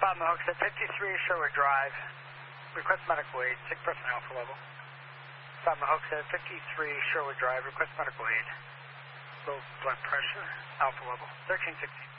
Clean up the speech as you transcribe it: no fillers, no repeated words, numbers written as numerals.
Bob Mahoney said 53 Sherwood Drive. Request medical aid, sick person alpha level. Bob Mahoney said 53 Sherwood Drive, request medical aid. Low blood pressure, alpha level, 1360.